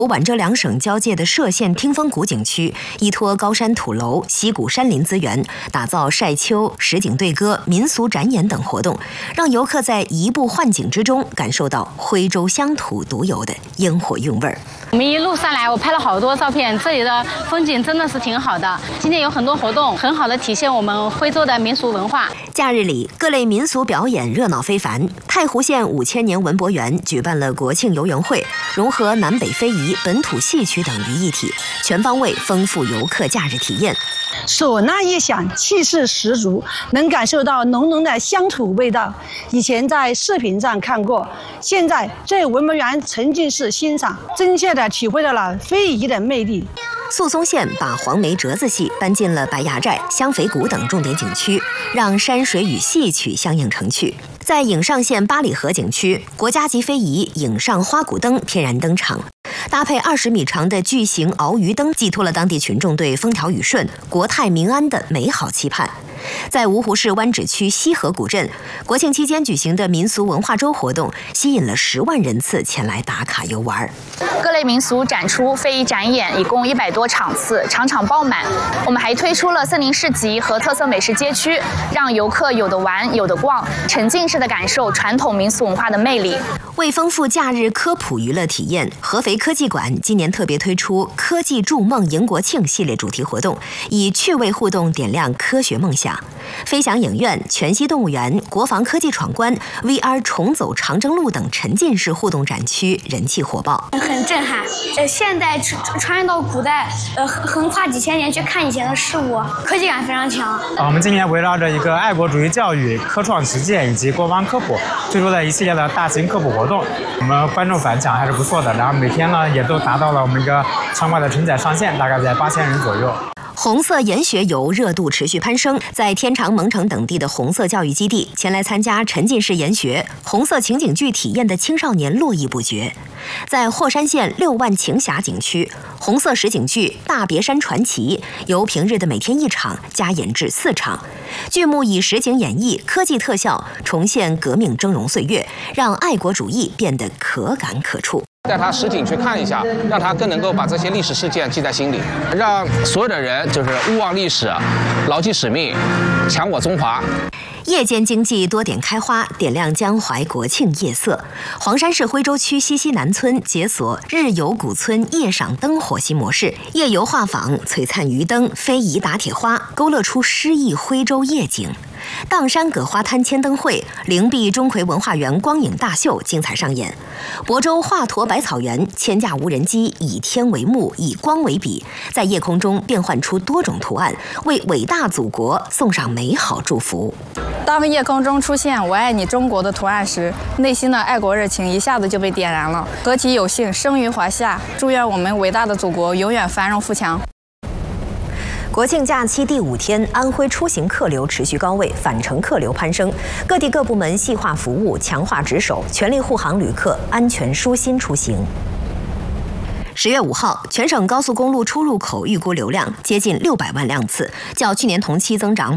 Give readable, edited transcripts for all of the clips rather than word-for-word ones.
皖浙两省交界的歙县听风谷景区，依托高山土楼、溪谷山林资源，打造晒秋、实景对歌、民俗展演等活动，让游客在移步换景之中感受到徽州乡土独有的烟火韵味儿。 我们一路上来，我拍了好多照片，这里的风景真的是挺好的。今天有很多活动，很好的体现我们徽州的民俗文化。 假日里，各类民俗表演热闹非凡。太湖县5000年文博园举办了国庆游园会，融合南北非遗、本土戏曲等于一体，全方位丰富游客假日体验。 唢呐一响，气势十足，能感受到浓浓的乡土味道。以前在视频上看过，现在在文博园沉浸式欣赏，真切地体会到了非遗的魅力。 宿松县把黄梅折子戏搬进了白崖寨、香肥谷等重点景区，让山水与戏曲相映成趣。在颍上县八里河景区，国家级非遗颍上花鼓灯天然登场，搭配20米长的巨型鳌鱼灯，寄托了当地群众对风调雨顺、国泰民安的美好期盼。在芜湖市湾址区西河古镇，国庆期间举行的民俗文化周活动，吸引了10万人次前来打卡游玩。 各类民俗展出、非遗展演一共100多场次，场场爆满。我们还推出了森林市集和特色美食街区，让游客有的玩、有的逛，沉浸式的感受传统民俗文化的魅力。 为丰富假日科普娱乐体验，合肥科技馆今年特别推出“科技筑梦迎国庆”系列主题活动，以趣味互动点亮科学梦想。飞翔影院、全息动物园、国防科技闯关、VR 重走长征路等沉浸式互动展区人气火爆， 很震撼。现代穿越到古代，横跨几千年去看以前的事物，科技感非常强。 我们今年围绕着一个爱国主义教育、科创实践以及国防科普，推出了一系列的大型科普活动。我们观众反响还是不错的，然后每天呢也都达到了我们一个场馆的承载上限，大概在8000人左右。 红色研学游热度持续攀升，在天长、蒙城等地的红色教育基地，前来参加沉浸式研学、红色情景剧体验的青少年络绎不绝。在霍山县6万晴峡景区，红色实景剧《大别山传奇》由平日的每天1场加演至4场，剧目以实景演绎、科技特效重现革命峥嵘岁月，让爱国主义变得可感可触。 带他实景去看一下，让他更能够把这些历史事件记在心里，让所有的人就是勿忘历史，牢记使命，强我中华。 夜间经济多点开花，点亮江淮国庆夜色。黄山市徽州区西南村解锁日游古村夜赏灯火新模式，夜游画舫、璀璨鱼灯、非遗打铁花，勾勒出诗意徽州夜景。砀山葛花滩千灯会、灵璧钟馗文化园光影大秀精彩上演。亳州华佗百草园千架无人机以天为幕，以光为笔，在夜空中变换出多种图案，为伟大祖国送上美好祝福。 当夜空中出现"我爱你中国"的图案时，内心的爱国热情一下子就被点燃了。何其有幸生于华夏，祝愿我们伟大的祖国永远繁荣富强。国庆假期第5天，安徽出行客流持续高位，返程客流攀升。各地各部门细化服务，强化值守，全力护航旅客安全舒心出行。10月5号，全省高速公路出入口预估流量接近600万辆次，较去年同期增长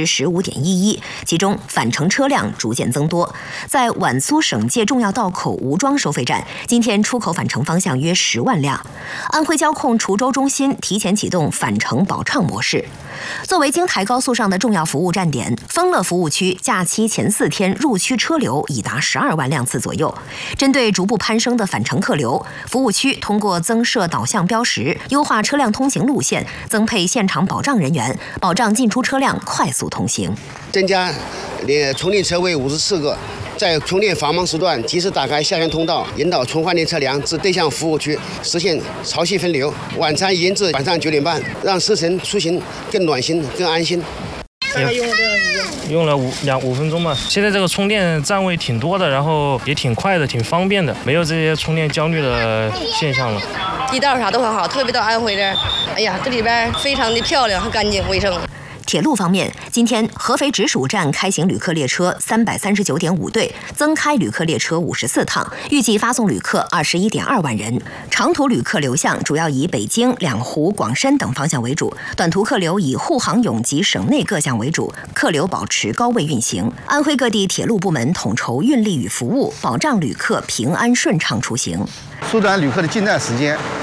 15.11%，其中返程车辆逐渐增多。在皖苏省界重要道口吴庄收费站，今天出口返程方向约10万辆。安徽交控滁州中心提前启动返程保畅模式。作为京台高速上的重要服务站点，丰乐服务区假期前4天入区车流已达12万辆次左右。针对逐步攀升的返程客流，服务区通过增设导向标识，优化车辆通行路线，增配现场保障人员，保障进出车辆快速通行。 增加充电车位54个，在充电繁忙时段及时打开下线通道，引导充换电车辆至对向服务区，实现潮汐分流。晚餐延至晚上9点半，让车程出行更暖心、更安心。 大概用了多长时间？用了5分钟吧。现在这个充电站位挺多的，然后也挺快的，挺方便的，没有这些充电焦虑的现象了。 地道啥都很好，特别到安徽这儿，哎呀，这里边非常的漂亮和干净卫生。 铁路方面，今天合肥直属站开行旅客列车339.5对，增开旅客列车54趟，预计发送旅客21.2万人。长途旅客流向主要以北京、两湖、广深等方向为主，短途客流以沪杭甬及省内各项为主，客流保持高位运行。安徽各地铁路部门统筹运力与服务，保障旅客平安顺畅出行， 缩短旅客的进站时间，